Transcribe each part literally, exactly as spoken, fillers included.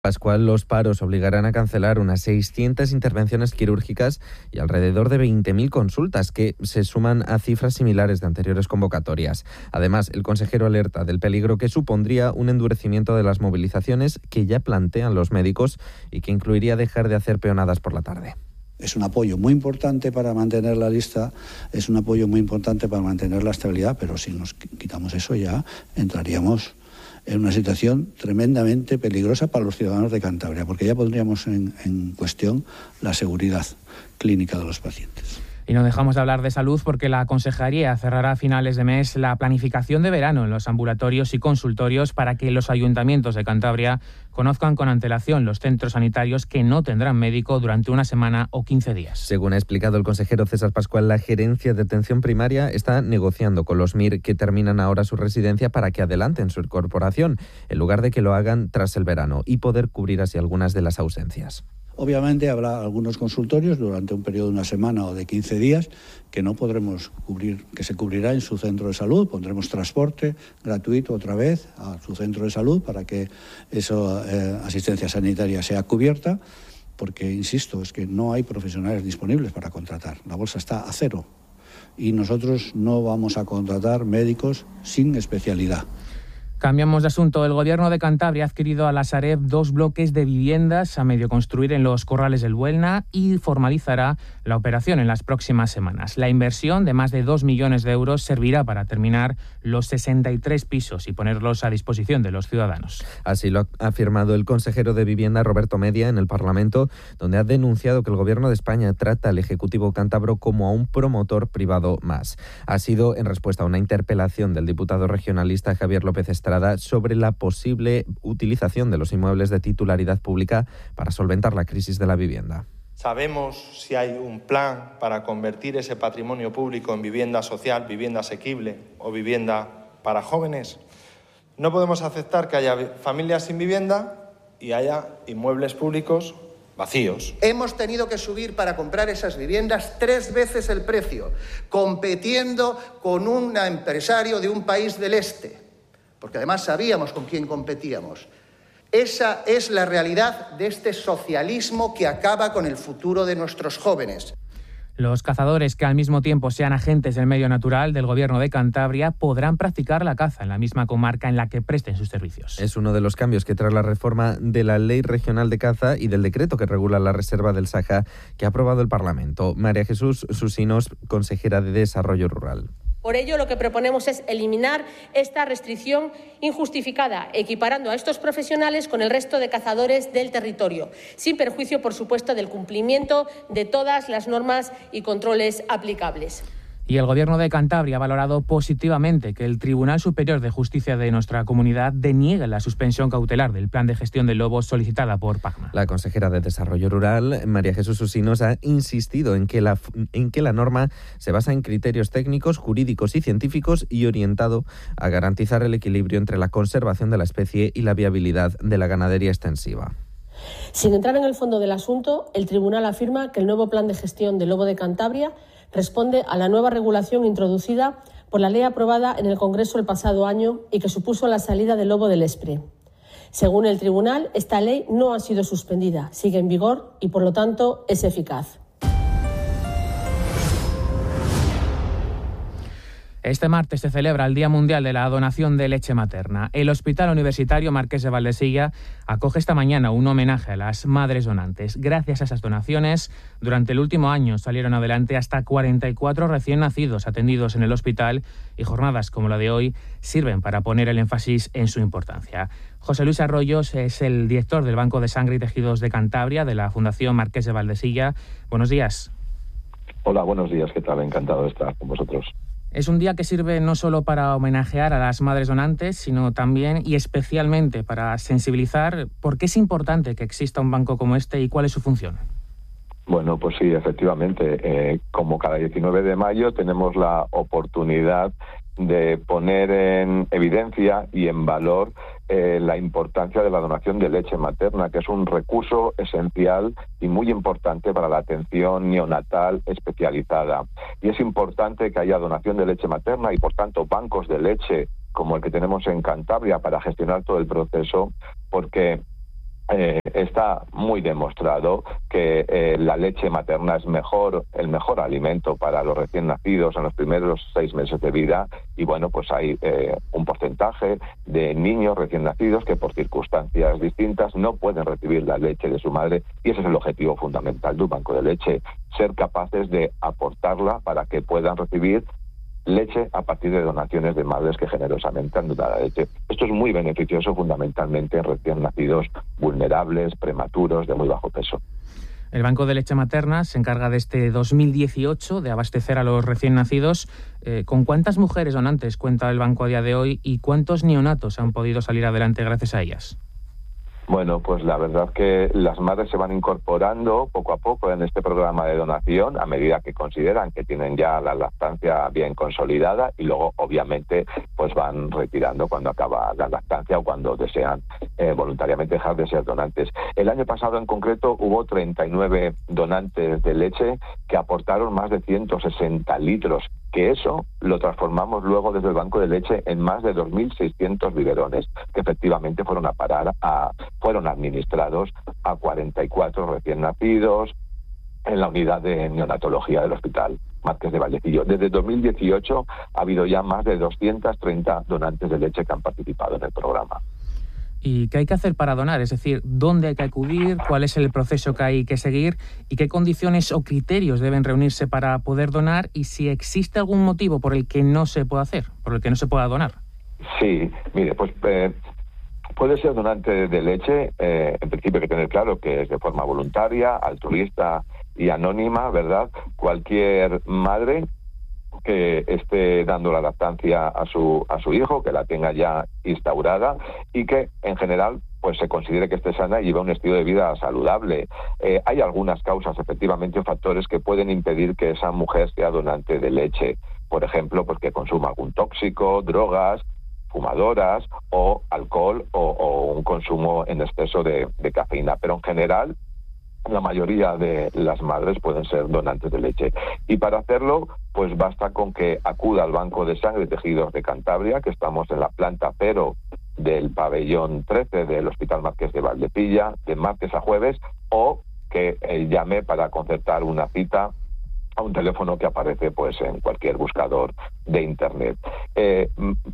Pascual, los paros obligarán a cancelar unas seiscientas intervenciones quirúrgicas y alrededor de veinte mil consultas, que se suman a cifras similares de anteriores convocatorias. Además, el consejero alerta del peligro que supondría un endurecimiento de las movilizaciones que ya plantean los médicos y que incluiría dejar de hacer peonadas por la tarde. Es un apoyo muy importante para mantener la lista, es un apoyo muy importante para mantener la estabilidad, pero si nos quitamos eso ya entraríamos en una situación tremendamente peligrosa para los ciudadanos de Cantabria, porque ya pondríamos en, en cuestión la seguridad clínica de los pacientes. Y no dejamos de hablar de salud porque la Consejería cerrará a finales de mes la planificación de verano en los ambulatorios y consultorios para que los ayuntamientos de Cantabria conozcan con antelación los centros sanitarios que no tendrán médico durante una semana o quince días. Según ha explicado el consejero César Pascual, la Gerencia de Atención Primaria está negociando con los M I R que terminan ahora su residencia para que adelanten su incorporación, en lugar de que lo hagan tras el verano, y poder cubrir así algunas de las ausencias. Obviamente habrá algunos consultorios durante un periodo de una semana o de quince días que no podremos cubrir, que se cubrirá en su centro de salud. Pondremos transporte gratuito otra vez a su centro de salud para que esa eh, asistencia sanitaria sea cubierta, porque, insisto, es que no hay profesionales disponibles para contratar. La bolsa está a cero y nosotros no vamos a contratar médicos sin especialidad. Cambiamos de asunto. El Gobierno de Cantabria ha adquirido a la Sareb dos bloques de viviendas a medio construir en los Corrales del Buelna y formalizará la operación en las próximas semanas. La inversión de más de dos millones de euros servirá para terminar los sesenta y tres pisos y ponerlos a disposición de los ciudadanos. Así lo ha afirmado el consejero de Vivienda, Roberto Media, en el Parlamento, donde ha denunciado que el Gobierno de España trata al Ejecutivo cántabro como a un promotor privado más. Ha sido en respuesta a una interpelación del diputado regionalista Javier López Estrada sobre la posible utilización de los inmuebles de titularidad pública para solventar la crisis de la vivienda. ¿Sabemos si hay un plan para convertir ese patrimonio público en vivienda social, vivienda asequible o vivienda para jóvenes? No podemos aceptar que haya familias sin vivienda y haya inmuebles públicos vacíos. Hemos tenido que subir para comprar esas viviendas tres veces el precio, compitiendo con un empresario de un país del este, porque además sabíamos con quién competíamos. Esa es la realidad de este socialismo que acaba con el futuro de nuestros jóvenes. Los cazadores, que al mismo tiempo sean agentes del medio natural del Gobierno de Cantabria, podrán practicar la caza en la misma comarca en la que presten sus servicios. Es uno de los cambios que trae la reforma de la Ley Regional de Caza y del decreto que regula la reserva del Saja, que ha aprobado el Parlamento. María Jesús Susinos, consejera de Desarrollo Rural. Por ello, lo que proponemos es eliminar esta restricción injustificada, equiparando a estos profesionales con el resto de cazadores del territorio, sin perjuicio, por supuesto, del cumplimiento de todas las normas y controles aplicables. Y el Gobierno de Cantabria ha valorado positivamente que el Tribunal Superior de Justicia de nuestra comunidad deniegue la suspensión cautelar del plan de gestión de lobos solicitada por PACMA. La consejera de Desarrollo Rural, María Jesús Usinos, ha insistido en que, la, en que la norma se basa en criterios técnicos, jurídicos y científicos y orientado a garantizar el equilibrio entre la conservación de la especie y la viabilidad de la ganadería extensiva. Sin entrar en el fondo del asunto, el Tribunal afirma que el nuevo plan de gestión del lobo de Cantabria responde a la nueva regulación introducida por la ley aprobada en el Congreso el pasado año y que supuso la salida del lobo del Espre. Según el Tribunal, esta ley no ha sido suspendida, sigue en vigor y, por lo tanto, es eficaz. Este martes se celebra el Día Mundial de la Donación de Leche Materna. El Hospital Universitario Marqués de Valdesilla acoge esta mañana un homenaje a las madres donantes. Gracias a esas donaciones, durante el último año salieron adelante hasta cuarenta y cuatro recién nacidos atendidos en el hospital, y jornadas como la de hoy sirven para poner el énfasis en su importancia. José Luis Arroyos es el director del Banco de Sangre y Tejidos de Cantabria, de la Fundación Marqués de Valdesilla. Buenos días. Hola, buenos días. ¿Qué tal? Encantado de estar con vosotros. Es un día que sirve no solo para homenajear a las madres donantes, sino también y especialmente para sensibilizar por qué es importante que exista un banco como este y cuál es su función. Bueno, pues sí, efectivamente. Eh, como cada diecinueve de mayo tenemos la oportunidad de poner en evidencia y en valor eh, la importancia de la donación de leche materna, que es un recurso esencial y muy importante para la atención neonatal especializada. Y es importante que haya donación de leche materna y, por tanto, bancos de leche como el que tenemos en Cantabria para gestionar todo el proceso, porque Eh, está muy demostrado que eh, la leche materna es mejor, el mejor alimento para los recién nacidos en los primeros seis meses de vida, y bueno, pues hay eh, un porcentaje de niños recién nacidos que por circunstancias distintas no pueden recibir la leche de su madre, y ese es el objetivo fundamental de un banco de leche, ser capaces de aportarla para que puedan recibir leche a partir de donaciones de madres que generosamente han donado la leche. Esto es muy beneficioso fundamentalmente en recién nacidos vulnerables, prematuros, de muy bajo peso. El Banco de Leche Materna se encarga desde dos mil dieciocho de abastecer a los recién nacidos. Eh, ¿Con cuántas mujeres donantes cuenta el banco a día de hoy y cuántos neonatos han podido salir adelante gracias a ellas? Bueno, pues la verdad que las madres se van incorporando poco a poco en este programa de donación a medida que consideran que tienen ya la lactancia bien consolidada, y luego obviamente pues van retirando cuando acaba la lactancia o cuando desean eh, voluntariamente dejar de ser donantes. El año pasado en concreto hubo treinta y nueve donantes de leche que aportaron más de ciento sesenta litros, que eso lo transformamos luego desde el Banco de Leche en más de dos mil seiscientos biberones, que efectivamente fueron a parar a fueron administrados a cuarenta y cuatro recién nacidos en la unidad de neonatología del Hospital Márquez de Vallecillo. Desde dos mil dieciocho ha habido ya más de doscientos treinta donantes de leche que han participado en el programa. ¿Y qué hay que hacer para donar? Es decir, ¿dónde hay que acudir? ¿Cuál es el proceso que hay que seguir? ¿Y qué condiciones o criterios deben reunirse para poder donar? ¿Y si existe algún motivo por el que no se pueda hacer, por el que no se pueda donar? Sí, mire, pues eh, puede ser donante de leche. Eh, en principio hay que tener claro que es de forma voluntaria, altruista y anónima, ¿verdad? Cualquier madre que esté dando la lactancia a su a su hijo, que la tenga ya instaurada y que en general pues se considere que esté sana y lleve un estilo de vida saludable. Eh, hay algunas causas, efectivamente, o factores que pueden impedir que esa mujer sea donante de leche. Por ejemplo, pues que consuma algún tóxico, drogas, fumadoras o alcohol o, o un consumo en exceso de, de cafeína. Pero en general, la mayoría de las madres pueden ser donantes de leche. Y para hacerlo, pues basta con que acuda al Banco de Sangre y Tejidos de Cantabria, que estamos en la planta cero del pabellón trece del Hospital Márquez de Vallecilla, de martes a jueves, o que eh, llame para concertar una cita a un teléfono que aparece pues en cualquier buscador de Internet. Eh,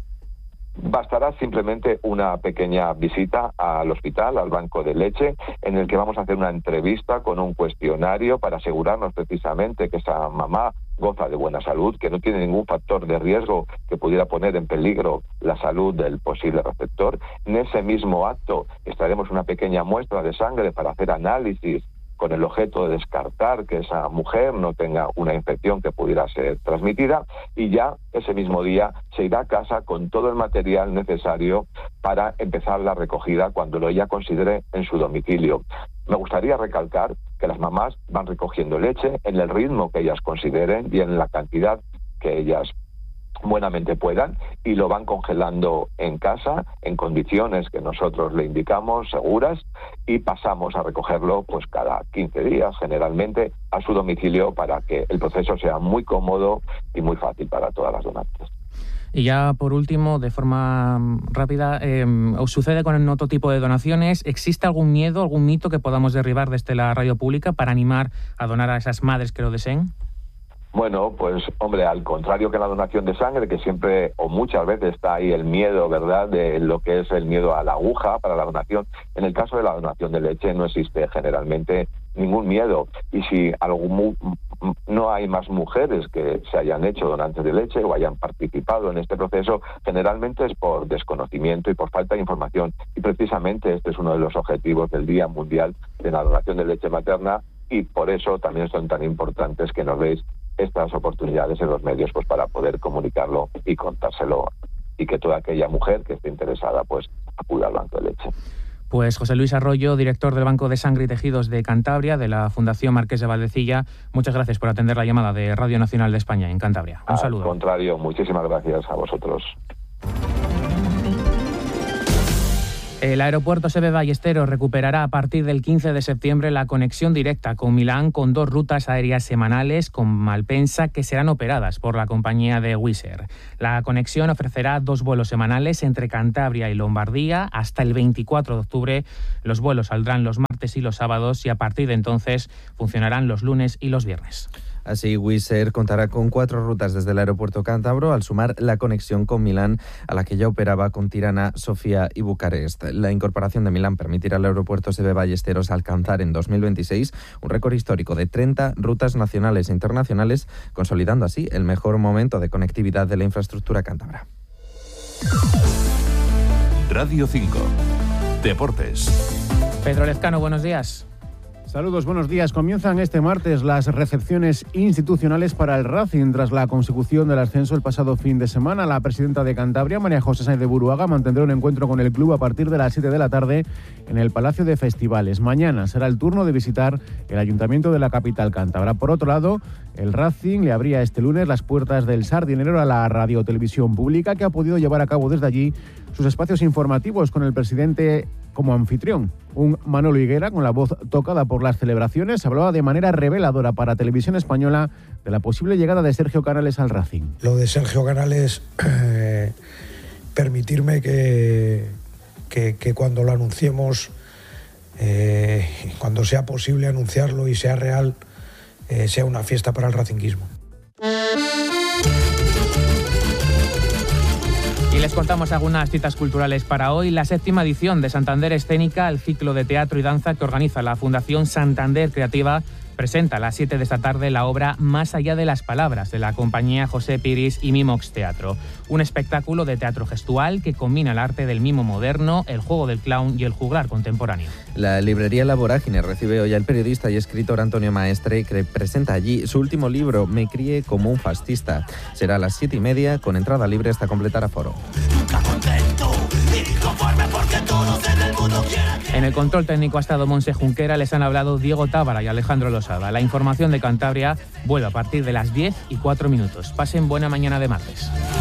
Bastará simplemente una pequeña visita al hospital, al banco de leche, en el que vamos a hacer una entrevista con un cuestionario para asegurarnos precisamente que esa mamá goza de buena salud, que no tiene ningún factor de riesgo que pudiera poner en peligro la salud del posible receptor. En ese mismo acto extraeremos una pequeña muestra de sangre para hacer análisis con el objeto de descartar que esa mujer no tenga una infección que pudiera ser transmitida, y ya ese mismo día se irá a casa con todo el material necesario para empezar la recogida cuando lo ella considere en su domicilio. Me gustaría recalcar que las mamás van recogiendo leche en el ritmo que ellas consideren y en la cantidad que ellas buenamente puedan, y lo van congelando en casa en condiciones que nosotros le indicamos seguras, y pasamos a recogerlo pues cada quince días generalmente a su domicilio para que el proceso sea muy cómodo y muy fácil para todas las donantes. Y ya por último, de forma rápida, eh, ¿os sucede con otro tipo de donaciones? ¿Existe algún miedo, algún mito que podamos derribar desde la radio pública para animar a donar a esas madres que lo deseen? Bueno, pues hombre, al contrario que en la donación de sangre, que siempre o muchas veces está ahí el miedo, ¿verdad?, de lo que es el miedo a la aguja para la donación. En el caso de la donación de leche no existe generalmente ningún miedo. Y si algún, no hay más mujeres que se hayan hecho donantes de leche o hayan participado en este proceso, generalmente es por desconocimiento y por falta de información. Y precisamente este es uno de los objetivos del Día Mundial de la Donación de Leche Materna, y por eso también son tan importantes que nos veis estas oportunidades en los medios, pues para poder comunicarlo y contárselo, y que toda aquella mujer que esté interesada pues acuda al banco de leche. Pues José Luis Arroyo, director del Banco de Sangre y Tejidos de Cantabria, de la Fundación Marqués de Vallecilla, muchas gracias por atender la llamada de Radio Nacional de España en Cantabria. Un saludo. Al contrario, muchísimas gracias a vosotros. El aeropuerto Seve Ballesteros recuperará a partir del quince de septiembre la conexión directa con Milán con dos rutas aéreas semanales con Malpensa que serán operadas por la compañía de Wizz Air. La conexión ofrecerá dos vuelos semanales entre Cantabria y Lombardía hasta el veinticuatro de octubre. Los vuelos saldrán los martes y los sábados y a partir de entonces funcionarán los lunes y los viernes. Así, Wizz Air contará con cuatro rutas desde el aeropuerto cántabro, al sumar la conexión con Milán, a la que ya operaba con Tirana, Sofía y Bucarest. La incorporación de Milán permitirá al aeropuerto Seve Ballesteros alcanzar en dos mil veintiséis un récord histórico de treinta rutas nacionales e internacionales, consolidando así el mejor momento de conectividad de la infraestructura cántabra. Radio cinco. Deportes. Pedro Lezcano, buenos días. Saludos, buenos días. Comienzan este martes las recepciones institucionales para el Racing tras la consecución del ascenso el pasado fin de semana. La presidenta de Cantabria, María José Sáenz de Buruaga, mantendrá un encuentro con el club a partir de las siete de la tarde en el Palacio de Festivales. Mañana será el turno de visitar el ayuntamiento de la capital cántabra. Por otro lado, el Racing le abría este lunes las puertas del Sardinero a la radiotelevisión pública, que ha podido llevar a cabo desde allí sus espacios informativos con el presidente como anfitrión. Un Manolo Higuera con la voz tocada por las celebraciones hablaba de manera reveladora para Televisión Española de la posible llegada de Sergio Canales al Racing. Lo de Sergio Canales, eh, permitirme que, que, que cuando lo anunciemos, eh, cuando sea posible anunciarlo y sea real, eh, sea una fiesta para el racinguismo. Y les contamos algunas citas culturales para hoy. La séptima edición de Santander Escénica, el ciclo de teatro y danza que organiza la Fundación Santander Creativa, presenta a las siete de esta tarde la obra Más allá de las palabras, de la compañía José Piris y Mimox Teatro. Un espectáculo de teatro gestual que combina el arte del mimo moderno, el juego del clown y el juglar contemporáneo. La librería La Vorágine recibe hoy al periodista y escritor Antonio Maestre, que presenta allí su último libro, Me crié como un fascista. Será a las siete y media, con entrada libre hasta completar aforo. En el control técnico ha estado Monse Junquera, les han hablado Diego Tábara y Alejandro Losada. La información de Cantabria vuelve a partir de las diez y cuatro minutos. Pasen buena mañana de martes.